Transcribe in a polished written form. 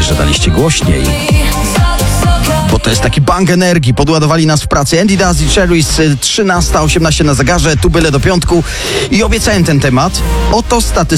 nadzieję, że daliście głośniej. Bo to jest taki bang energii. Podładowali nas w pracy Andy Daz i Cherries. 13:18 na zegarze, tu byle do piątku. I obiecałem ten temat. Oto statystyka